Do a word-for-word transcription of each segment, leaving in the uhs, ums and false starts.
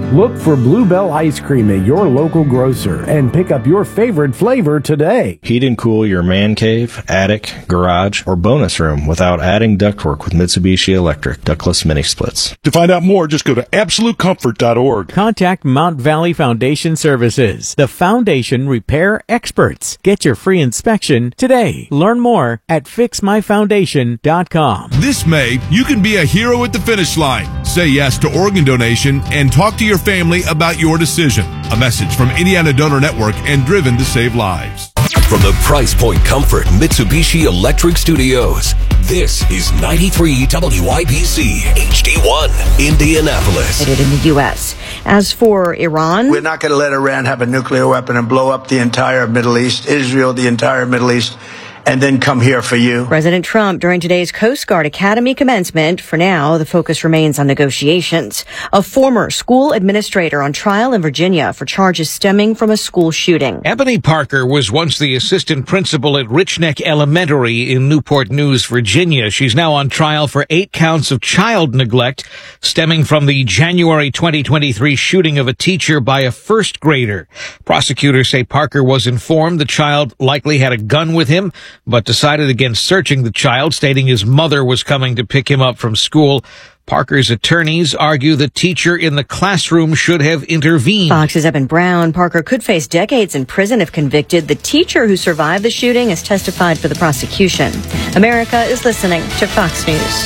Look for Bluebell Ice Cream at your local grocer and pick up your favorite flavor today. Heat and cool your man cave, attic, garage, or bonus room without adding ductwork with Mitsubishi Electric ductless mini splits. To find out more, just go to absolute comfort dot org. Contact Mount Valley Foundation Services, the foundation repair experts. Get your free inspection today. Learn more at fix my foundation dot com. This May, you can be a hero at the finish line. Say yes to organ donation and talk to your family about your decision. A message from Indiana Donor Network and Driven to Save Lives. From the Price Point Comfort Mitsubishi Electric Studios, this is ninety-three W I B C H D one, Indianapolis. In the U S. As for Iran, we're not going to let Iran have a nuclear weapon and blow up the entire Middle East, Israel, the entire Middle East, and then come here for you. President Trump during today's Coast Guard Academy commencement. For now, the focus remains on negotiations. A former school administrator on trial in Virginia for charges stemming from a school shooting. Ebony Parker was once the assistant principal at Rich Neck Elementary in Newport News, Virginia. She's now on trial for eight counts of child neglect stemming from the January twenty twenty-three shooting of a teacher by a first grader. Prosecutors say Parker was informed the child likely had a gun with him, but decided against searching the child, stating his mother was coming to pick him up from school. Parker's attorneys argue the teacher in the classroom should have intervened. Fox's Eben Brown. Parker could face decades in prison if convicted. The teacher who survived the shooting has testified for the prosecution. America is listening to Fox News.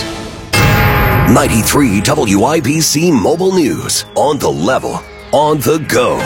ninety-three W I B C Mobile News. On the level. On the go.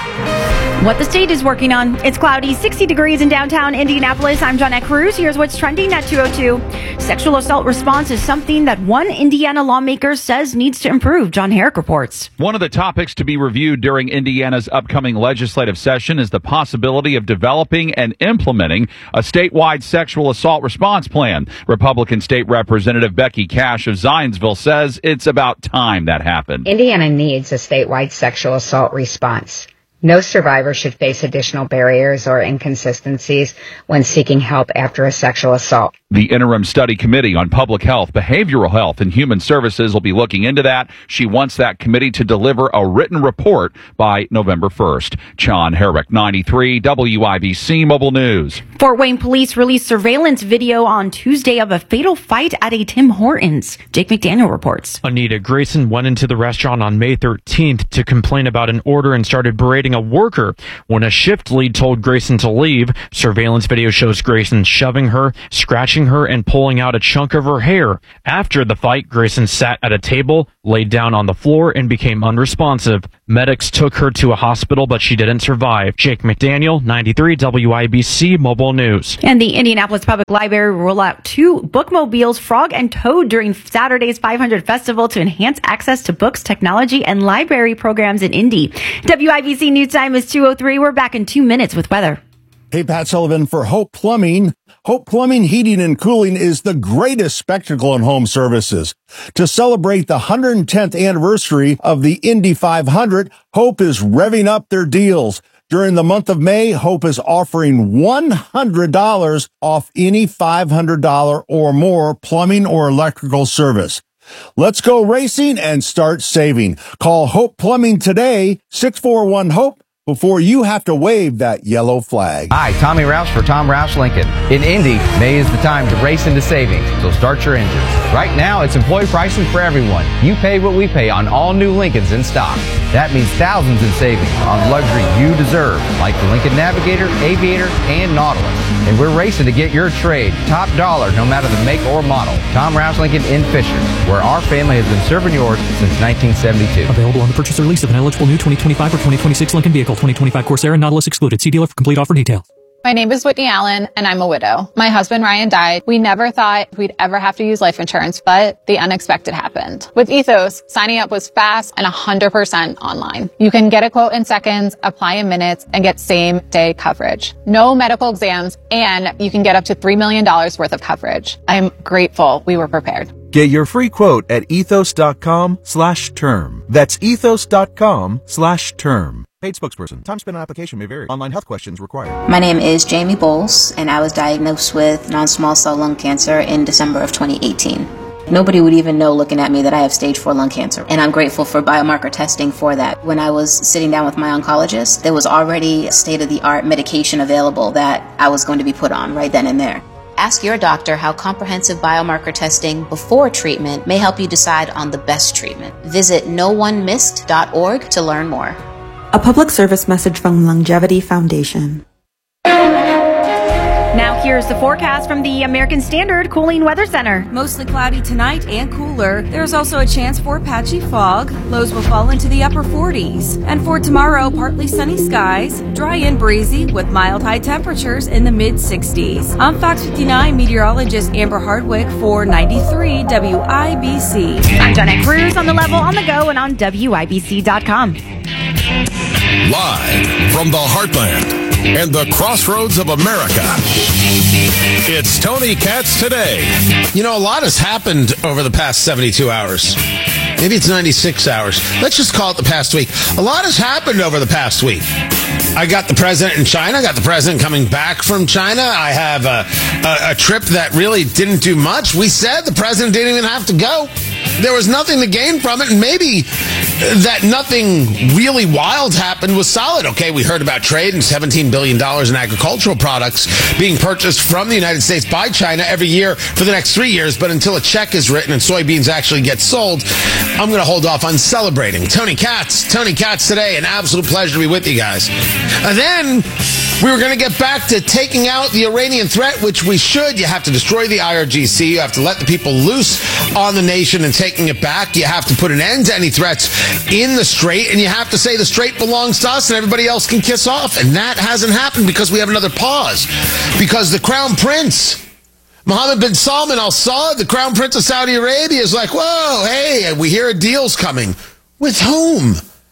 What the state is working on. It's cloudy, sixty degrees in downtown Indianapolis. I'm Johnette Cruz. Here's what's trending at two oh two. Sexual assault response is something that one Indiana lawmaker says needs to improve. John Herrick reports. One of the topics to be reviewed during Indiana's upcoming legislative session is the possibility of developing and implementing a statewide sexual assault response plan. Republican State Representative Becky Cash of Zionsville says it's about time that happened. Indiana needs a statewide sexual assault response. No survivor should face additional barriers or inconsistencies when seeking help after a sexual assault. The Interim Study Committee on Public Health, Behavioral Health, and Human Services will be looking into that. She wants that committee to deliver a written report by November first. John Herrick, ninety-three W I B C Mobile News. Fort Wayne police released surveillance video on Tuesday of a fatal fight at a Tim Hortons. Jake McDaniel reports. Anita Grayson went into the restaurant on May thirteenth to complain about an order and started berating a worker. When a shift lead told Grayson to leave, surveillance video shows Grayson shoving her, scratching her, and pulling out a chunk of her hair. After the fight, Grayson sat at a table, laid down on the floor, and became unresponsive. Medics took her to a hospital, but she didn't survive. Jake McDaniel, ninety-three W I B C Mobile News. And the Indianapolis Public Library will roll out two bookmobiles, Frog and Toad, during Saturday's five hundred Festival to enhance access to books, technology, and library programs in Indy. W I B C News Time is two oh three. We're back in two minutes with weather. Hey, Pat Sullivan for Hope Plumbing. Hope Plumbing, Heating, and Cooling is the greatest spectacle in home services. To celebrate the one hundred tenth anniversary of the Indy five hundred, Hope is revving up their deals. During the month of May, Hope is offering one hundred dollars off any five hundred dollars or more plumbing or electrical service. Let's go racing and start saving. Call Hope Plumbing today, six four one HOPE. Before you have to wave that yellow flag. Hi, Tommy Roush for Tom Roush Lincoln. In Indy, May is the time to race into savings, so start your engines. Right now, it's employee pricing for everyone. You pay what we pay on all new Lincolns in stock. That means thousands in savings on luxury you deserve, like the Lincoln Navigator, Aviator, and Nautilus. And we're racing to get your trade top dollar, no matter the make or model. Tom Roush Lincoln in Fisher, where our family has been serving yours since nineteen seventy-two. Available on the purchase or lease of an eligible new twenty twenty-five or twenty twenty-six Lincoln vehicle. twenty twenty-five Corsair, Nautilus excluded. See dealer for complete offer details. My name is Whitney Allen, and I'm a widow. My husband, Ryan, died. We never thought we'd ever have to use life insurance, but the unexpected happened. With Ethos, signing up was fast and one hundred percent online. You can get a quote in seconds, apply in minutes, and get same-day coverage. No medical exams, and you can get up to three million dollars worth of coverage. I'm grateful we were prepared. Get your free quote at ethos.com slash term. That's ethos.com slash term. Paid spokesperson. Time spent on application may vary. Online health questions required. My name is Jamie Bowles, and I was diagnosed with non-small cell lung cancer in December of twenty eighteen. Nobody would even know looking at me that I have stage four lung cancer. And I'm grateful for biomarker testing for that. When I was sitting down with my oncologist, there was already state-of-the-art medication available that I was going to be put on right then and there. Ask your doctor how comprehensive biomarker testing before treatment may help you decide on the best treatment. Visit no one missed dot org to learn more. A public service message from Longevity Foundation. Now here's the forecast from the American Standard Cooling Weather Center. Mostly cloudy tonight and cooler. There's also a chance for patchy fog. Lows will fall into the upper forties. And for tomorrow, partly sunny skies, dry and breezy with mild high temperatures in the mid sixties. I'm Fox fifty-nine meteorologist Amber Hardwick for ninety-three W I B C. I'm Donna Cruz on the level, on the go, and on W I B C dot com. Live from the heartland and the crossroads of America, it's Tony Katz Today. You know, a lot has happened over the past seventy-two hours. Maybe it's ninety-six hours. Let's just call it the past week. A lot has happened over the past week. I got the president in China. I got the president coming back from China. I have a, a, a trip that really didn't do much. We said the president didn't even have to go. There was nothing to gain from it, and maybe that nothing really wild happened was solid. Okay, we heard about trade and seventeen billion dollars in agricultural products being purchased from the United States by China every year for the next three years, but until a check is written and soybeans actually get sold, I'm going to hold off on celebrating. Tony Katz, Tony Katz Today, an absolute pleasure to be with you guys. And then we were going to get back to taking out the Iranian threat, which we should. You have to destroy the I R G C. You have to let the people loose on the nation and taking it back. You have to put an end to any threats in the Strait, and you have to say the Strait belongs to us and everybody else can kiss off. And that hasn't happened because we have another pause. Because the Crown Prince, Mohammed bin Salman Al Saud, the Crown Prince of Saudi Arabia, is like, whoa, hey, we hear a deal's coming. With whom?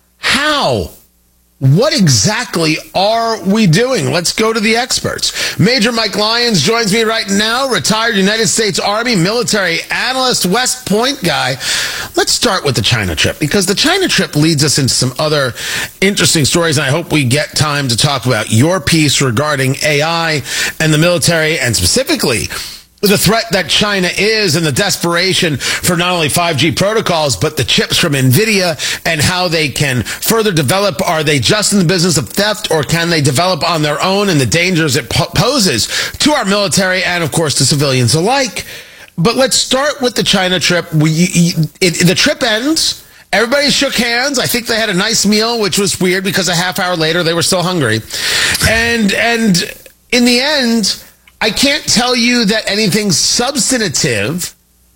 How? What exactly are we doing? Let's go to the experts. Major Mike Lyons joins me right now, retired United States Army military analyst, West Point guy. Let's start with the China trip, because the China trip leads us into some other interesting stories, and I hope we get time to talk about your piece regarding A I and the military, and specifically the threat that China is and the desperation for not only five G protocols, but the chips from NVIDIA and how they can further develop. Are they just in the business of theft, or can they develop on their own, and the dangers it po- poses to our military and, of course, to civilians alike? But let's start with the China trip. We, it, the trip ends. Everybody shook hands. I think they had a nice meal, which was weird because a half hour later they were still hungry. And, and in the end, I can't tell you that anything substantive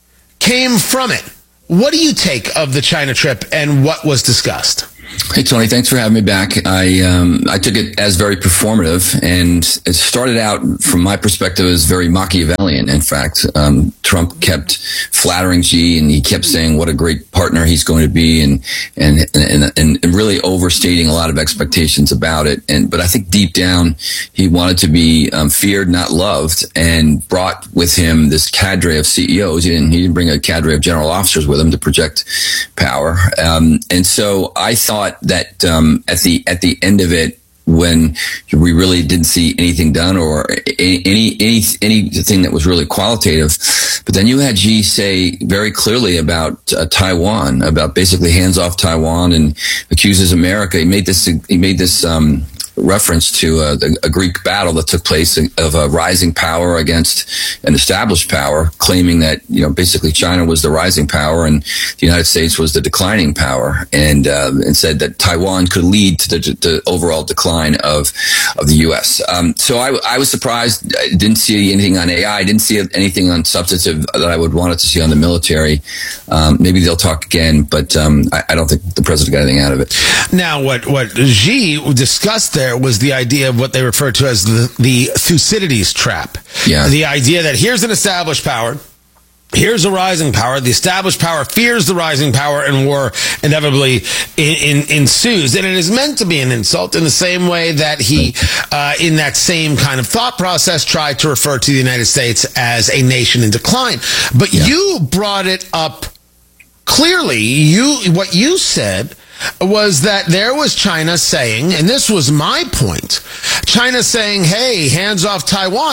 came from it. What do you take of the China trip and what was discussed? Hey, Tony, thanks for having me back. I um, I took it as very performative, and it started out, from my perspective, as very Machiavellian. In fact, um, Trump kept flattering Xi, and he kept saying what a great partner he's going to be, and and and, and really overstating a lot of expectations about it. And but I think deep down, he wanted to be um, feared, not loved, and brought with him this cadre of C E Os. He didn't he didn't bring a cadre of general officers with him to project power. Um, and so I thought that um, at the at the end of it, when we really didn't see anything done or any any anything that was really qualitative, but then you had Xi say very clearly about uh, Taiwan, about basically hands off Taiwan, and accuses America. He made this he made this um, reference to a, a Greek battle that took place of a rising power against an established power, claiming that, you know, basically China was the rising power and the United States was the declining power, and uh, and said that Taiwan could lead to the, the overall decline of of the U S. Um, so I, I was surprised. I didn't see anything on A I. I didn't see anything on substantive that I would want to see on the military. Um, maybe they'll talk again, but um, I, I don't think the president got anything out of it. Now, what what Xi discussed there was the idea of what they refer to as the, the Thucydides trap. Yeah. The idea that here's an established power, here's a rising power, the established power fears the rising power, and war inevitably in, in, ensues. And it is meant to be an insult in the same way that he, uh, in that same kind of thought process, tried to refer to the United States as a nation in decline. But yeah. You brought it up clearly. You, what you said was that there was China saying, and this was my point, China saying, hey, hands off Taiwan.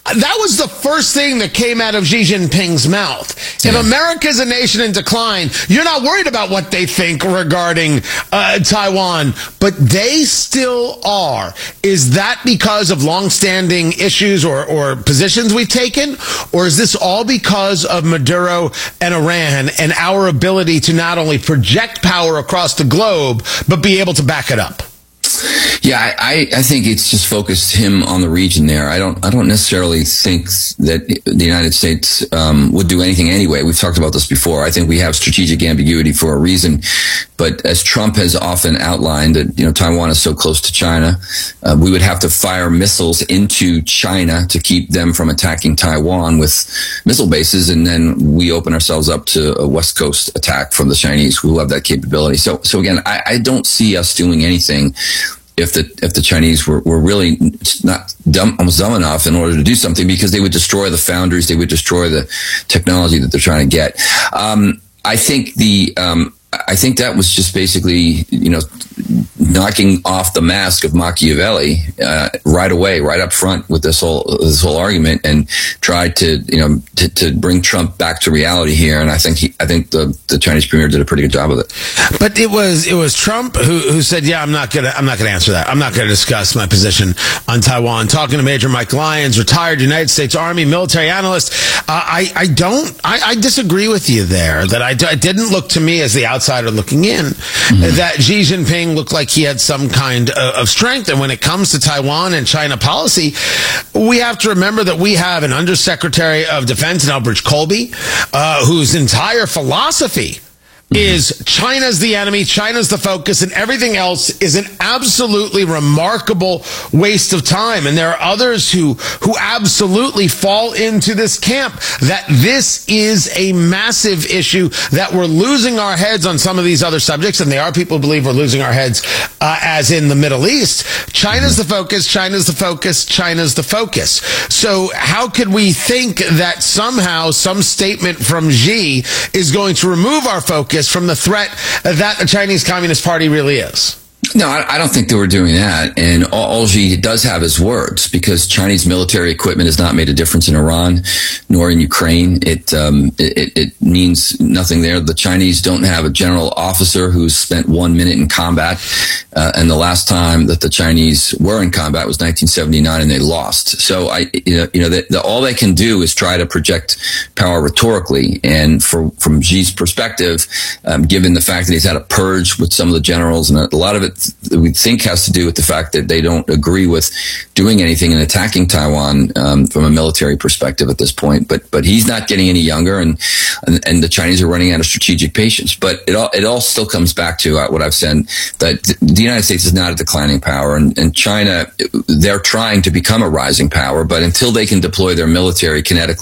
that was the first thing that came out of Xi Jinping's mouth. Yeah. If America's a nation in decline, you're not worried about what they think regarding uh, Taiwan, but they still are. Is that because of longstanding issues or, or positions we've taken? Or is this all because of Maduro and Iran and our ability to not only project power across the globe, but be able to back it up? Yeah, I, I think it's just focused him on the region there. I don't I don't necessarily think that the United States um, would do anything anyway. We've talked about this before. I think we have strategic ambiguity for a reason. But as Trump has often outlined, that, you know, Taiwan is so close to China, uh, we would have to fire missiles into China to keep them from attacking Taiwan with missile bases, and then we open ourselves up to a West Coast attack from the Chinese, who have that capability. So, so again, I, I don't see us doing anything if the if the Chinese were, were really not dumb, almost dumb enough in order to do something, because they would destroy the foundries, they would destroy the technology that they're trying to get. Um, I think the um, I think that was just basically, you know, knocking off the mask of Machiavelli uh, right away, right up front with this whole this whole argument, and tried to, you know, to, to bring Trump back to reality here. And I think he, I think the, the Chinese premier did a pretty good job of it. But it was it was Trump who, who said, "Yeah, I'm not gonna I'm not gonna answer that. I'm not gonna discuss my position on Taiwan." Talking to Major Mike Lyons, retired United States Army military analyst, uh, I I don't I, I disagree with you there. That I it didn't look to me as the outsider looking in mm-hmm. that Xi Jinping looked like he had some kind of strength. And when it comes to Taiwan and China policy, we have to remember that we have an Undersecretary of Defense in Elbridge Colby, uh, whose entire philosophy is China's the enemy, China's the focus, and everything else is an absolutely remarkable waste of time. And there are others who who absolutely fall into this camp, that this is a massive issue, that we're losing our heads on some of these other subjects, and there are people who believe we're losing our heads, uh, as in the Middle East. China's the focus, China's the focus, China's the focus. So how could we think that somehow some statement from Xi is going to remove our focus from the threat that the Chinese Communist Party really is? No, I, I don't think they were doing that. And all, all Xi does have is words, because Chinese military equipment has not made a difference in Iran nor in Ukraine. It, um, it, it means nothing there. The Chinese don't have a general officer who's spent one minute in combat. Uh, and the last time that the Chinese were in combat was nineteen seventy-nine, and they lost. So I, you know, you know, the, the, all they can do is try to project power rhetorically. And for, from Xi's perspective, um, given the fact that he's had a purge with some of the generals, and a lot of it we think has to do with the fact that they don't agree with doing anything in attacking Taiwan um, from a military perspective at this point. But but he's not getting any younger, and, and and the Chinese are running out of strategic patience. But it all it all still comes back to uh, what I've said, that the United States is not a declining power, and, and China, they're trying to become a rising power. But until they can deploy their military kinetically